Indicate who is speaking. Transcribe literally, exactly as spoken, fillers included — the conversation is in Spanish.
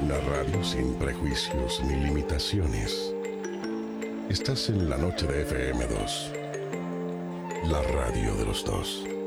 Speaker 1: Una radio sin prejuicios ni limitaciones. Estás en la noche de F M dos. La radio de los dos.